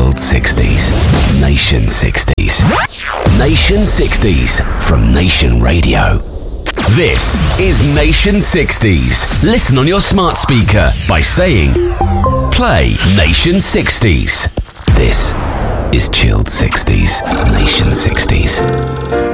Chilled 60s. Nation 60s. Nation 60s from Nation Radio. This is Nation 60s. Listen on your smart speaker by saying, play Nation 60s. This is Chilled 60s. Nation 60s.